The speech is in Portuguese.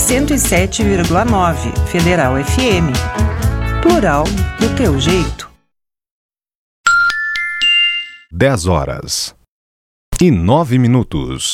107,9 Federal FM. Plural do teu jeito. 10 horas e 9 minutos.